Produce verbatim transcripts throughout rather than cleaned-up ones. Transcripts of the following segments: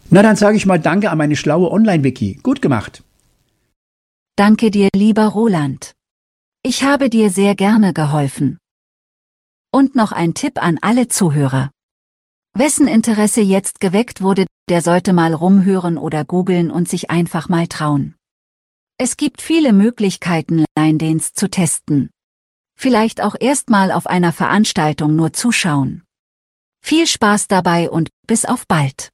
Na, dann sage ich mal Danke an meine schlaue Online-Wiki. Gut gemacht. Danke dir, lieber Roland. Ich habe dir sehr gerne geholfen. Und noch ein Tipp an alle Zuhörer. Wessen Interesse jetzt geweckt wurde, der sollte mal rumhören oder googeln und sich einfach mal trauen. Es gibt viele Möglichkeiten, Line Dance zu testen. Vielleicht auch erstmal auf einer Veranstaltung nur zuschauen. Viel Spaß dabei und bis auf bald.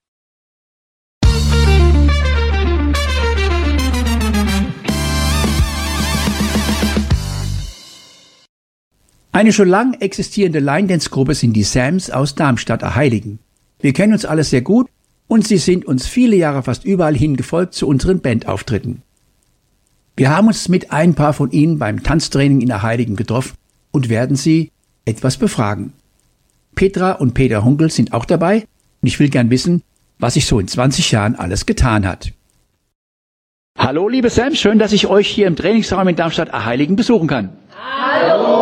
Eine schon lang existierende Line-Dance-Gruppe sind die Sams aus Darmstadt-Erheiligen. Wir kennen uns alle sehr gut und sie sind uns viele Jahre fast überall hin gefolgt zu unseren Bandauftritten. Wir haben uns mit ein paar von ihnen beim Tanztraining in Erheiligen getroffen und werden sie etwas befragen. Petra und Peter Hunkel sind auch dabei und ich will gern wissen, was sich so in zwanzig Jahren alles getan hat. Hallo liebe Sams, schön, dass ich euch hier im Trainingsraum in Darmstadt-Erheiligen besuchen kann. Hallo!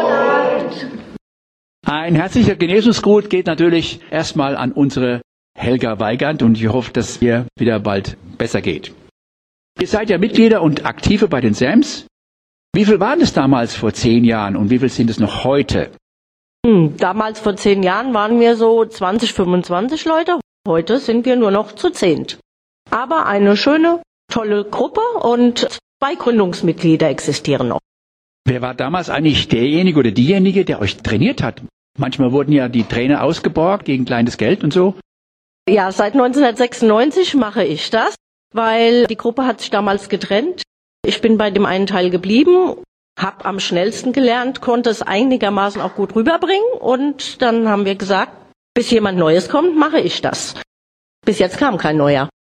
Ein herzlicher Genesungsgruß geht natürlich erstmal an unsere Helga Weigand und ich hoffe, dass es ihr wieder bald besser geht. Ihr seid ja Mitglieder und Aktive bei den Sams. Wie viel waren es damals vor zehn Jahren und wie viel sind es noch heute? Hm, damals vor zehn Jahren waren wir so zwanzig, fünfundzwanzig Leute. Heute sind wir nur noch zu zehnt. Aber eine schöne, tolle Gruppe und zwei Gründungsmitglieder existieren noch. Wer war damals eigentlich derjenige oder diejenige, der euch trainiert hat? Manchmal wurden ja die Trainer ausgeborgt gegen kleines Geld und so. Ja, seit neunzehnhundertsechsundneunzig mache ich das, weil die Gruppe hat sich damals getrennt. Ich bin bei dem einen Teil geblieben, habe am schnellsten gelernt, konnte es einigermaßen auch gut rüberbringen und dann haben wir gesagt, bis jemand Neues kommt, mache ich das. Bis jetzt kam kein Neuer.